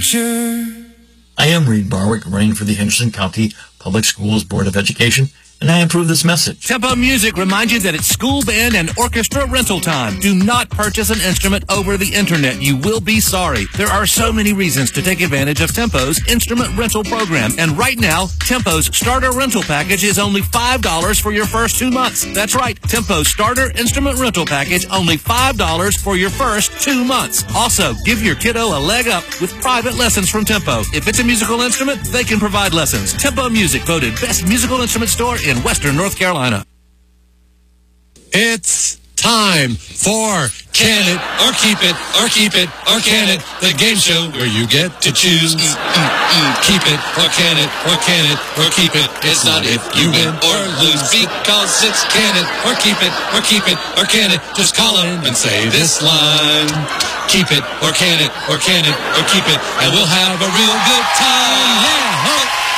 Sure. I am Reed Barwick, running for the Henderson County Public Schools Board of Education, and I approve this message. Tempo Music reminds you that it's school band and orchestra rental time. Do not purchase an instrument over the internet. You will be sorry. There are so many reasons to take advantage of Tempo's instrument rental program. And right now, Tempo's starter rental package is only $5 for your first 2 months. That's right. Tempo's starter instrument rental package, only $5 for your first 2 months. Also, give your kiddo a leg up with private lessons from Tempo. If it's a musical instrument, they can provide lessons. Tempo Music, voted best musical instrument store in Western North Carolina. It's time for Can It or Keep It or Keep It or Can It, the game show where you get to choose. Keep it or can it or can it or keep it. It's not if you win or lose, because it's can it or keep it or keep it or can it. Just call in and say this line. Keep it or can it or can it or keep it, and we'll have a real good time. Yeah.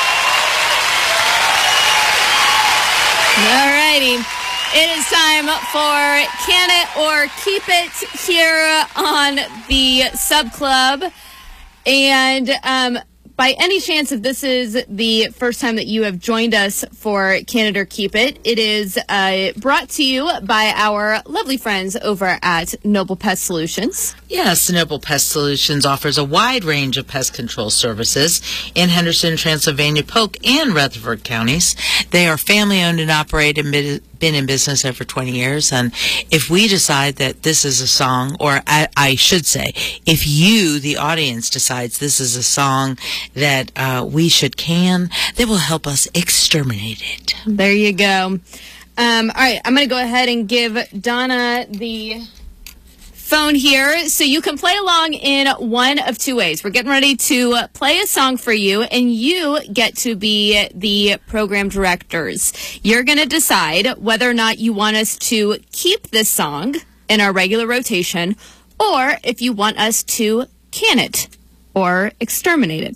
All righty. It is time for Can It or Keep It here on the Sub Club. And by any chance, if this is the first time that you have joined us for Can It or Keep It, it is brought to you by our lovely friends over at Noble Pest Solutions. Yes, Noble Pest Solutions offers a wide range of pest control services in Henderson, Transylvania, Polk, and Rutherford counties. They are family-owned and operated, been in business over 20 years, and if we decide that this is a song, or I should say, if you, the audience, decides this is a song that we should can, they will help us exterminate it. There you go. All right, I'm going to go ahead and give Donna the phone here so you can play along in one of two ways. We're getting ready to play a song for you, and you get to be the program directors. You're going to decide whether or not you want us to keep this song in our regular rotation, or if you want us to can it or exterminate it.